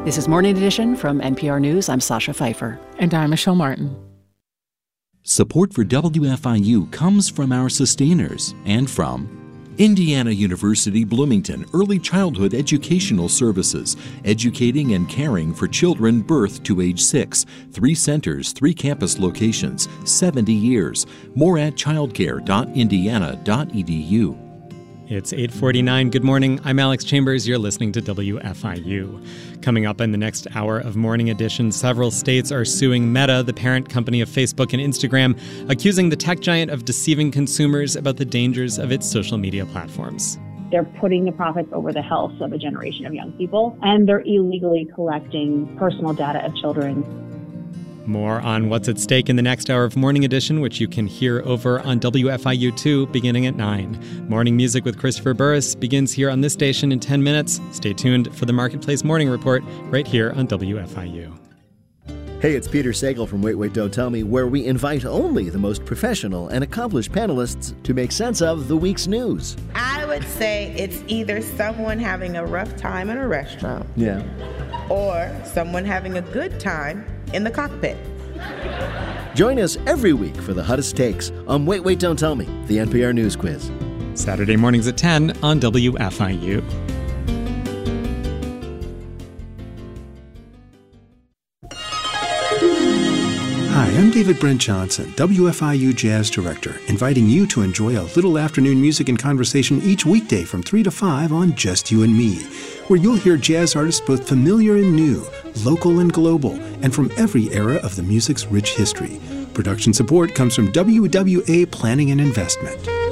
This is Morning Edition from NPR News. I'm Sasha Pfeiffer. And I'm Michelle Martin. Support for WFIU comes from our sustainers and from Indiana University Bloomington Early Childhood Educational Services, educating and caring for children birth to age 6. 3 centers, 3 campus locations, 70 years. More at childcare.indiana.edu. It's 8:49. Good morning. I'm Alex Chambers. You're listening to WFIU. Coming up in the next hour of Morning Edition, several states are suing Meta, the parent company of Facebook and Instagram, accusing the tech giant of deceiving consumers about the dangers of its social media platforms. They're putting the profits over the health of a generation of young people, and they're illegally collecting personal data of children. More on what's at stake in the next hour of Morning Edition, which you can hear over on WFIU2 beginning at 9. Morning Music with Christopher Burris begins here on this station in 10 minutes. Stay tuned for the Marketplace Morning Report right here on WFIU. Hey, it's Peter Sagal from Wait, Wait, Don't Tell Me, where we invite only the most professional and accomplished panelists to make sense of the week's news. I would say it's either someone having a rough time in a restaurant. Yeah. Or someone having a good time in the cockpit. Join us every week for the hottest takes on Wait, Wait, Don't Tell Me, the NPR News Quiz. Saturday mornings at 10 on WFIU. Hi, I'm David Brent Johnson, WFIU Jazz Director, inviting you to enjoy a little afternoon music and conversation each weekday from 3 to 5 on Just You and Me, where you'll hear jazz artists both familiar and new, local and global, and from every era of the music's rich history. Production support comes from WWA Planning and Investment.